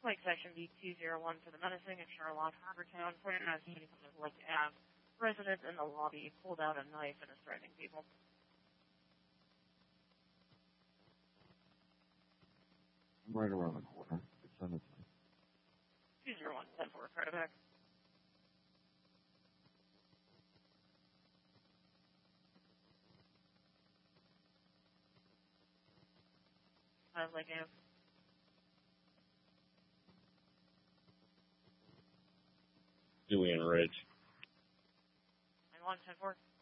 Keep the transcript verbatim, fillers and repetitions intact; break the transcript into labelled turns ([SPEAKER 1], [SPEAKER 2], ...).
[SPEAKER 1] Lake Section B two zero one for the menacing at Charlotte Harbortown. Point out to anyone who would like to have residents in the lobby pulled out a knife and is threatening people.
[SPEAKER 2] I'm right around the corner. Send it to me.
[SPEAKER 1] two zero one, ten four, try to back. Five Lake Ave.
[SPEAKER 3] Dewey and Ridge.
[SPEAKER 1] nine one, ten four.